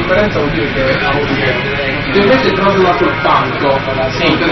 differenza vuol dire che invece trovarla soltanto, sì,